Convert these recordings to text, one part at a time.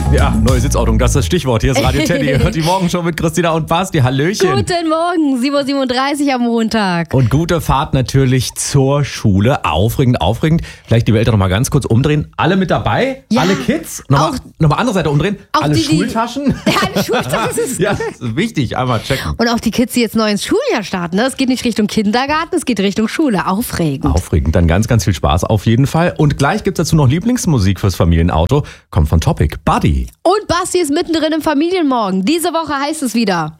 Ja, neue Sitzordnung, das ist das Stichwort. Hier ist Radio Teddy. Ihr hört die Morgenshow mit Christina und Basti. Hallöchen. Guten Morgen, 7.37 Uhr am Montag. Und gute Fahrt natürlich zur Schule. Aufregend, aufregend. Vielleicht die Eltern noch mal ganz kurz umdrehen. Alle mit dabei? Ja. Alle Kids? Nochmal andere Seite umdrehen. Auch alle die, Schultaschen? Ja, alle Schultaschen. Ja, das ist wichtig. Einmal checken. Und auch die Kids, die jetzt neu ins Schuljahr starten. Ne? Es geht nicht Richtung Kindergarten, es geht Richtung Schule. Aufregend. Aufregend, dann ganz, ganz viel Spaß auf jeden Fall. Und gleich gibt's dazu noch Lieblingsmusik fürs Familienauto. Kommt von Topic. Buddy. Und Basti ist mittendrin im Familienmorgen. Diese Woche heißt es wieder: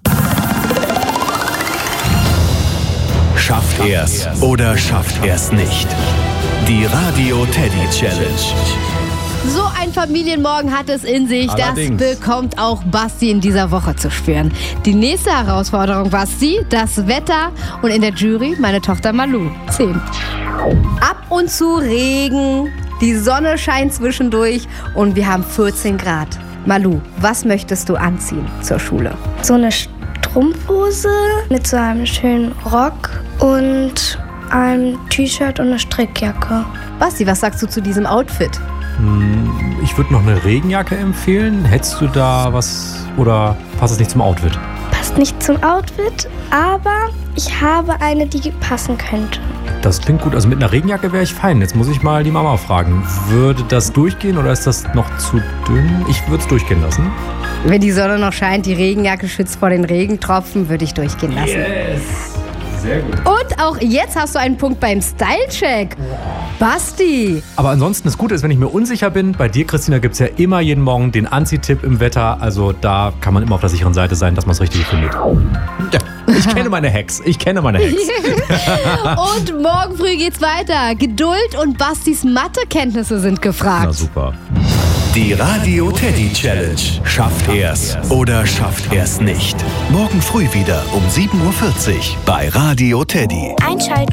Schafft er's oder schafft er's nicht? Die Radio Teddy Challenge. So ein Familienmorgen hat es in sich. Allerdings. Das bekommt auch Basti in dieser Woche zu spüren. Die nächste Herausforderung, Basti, das Wetter und in der Jury meine Tochter Malu, 10. Ab und zu Regen, die Sonne scheint zwischendurch und wir haben 14 Grad. Malu, was möchtest du anziehen zur Schule? So eine Strumpfhose mit so einem schönen Rock und einem T-Shirt und eine Strickjacke. Basti, was sagst du zu diesem Outfit? Ich würde noch eine Regenjacke empfehlen. Hättest du da was oder passt es nicht zum Outfit? Passt nicht zum Outfit, aber ich habe eine, die passen könnte. Das klingt gut. Also mit einer Regenjacke wäre ich fein. Jetzt muss ich mal die Mama fragen. Würde das durchgehen oder ist das noch zu dünn? Ich würde es durchgehen lassen. Wenn die Sonne noch scheint, die Regenjacke schützt vor den Regentropfen, würde ich durchgehen lassen. Yes! Sehr gut. Und auch jetzt hast du einen Punkt beim Style-Check. Basti. Aber ansonsten, das Gute ist, wenn ich mir unsicher bin, bei dir, Christina, gibt es ja immer jeden Morgen den Anziehtipp im Wetter. Also da kann man immer auf der sicheren Seite sein, dass man es richtig findet. Ja, ich kenne meine Hacks. Und morgen früh geht's weiter. Geduld und Bastis Mathekenntnisse sind gefragt. Na super. Die Radio Teddy Challenge. Schafft er's oder schafft er's nicht? Morgen früh wieder um 7.40 Uhr bei Radio Teddy. Einschalten.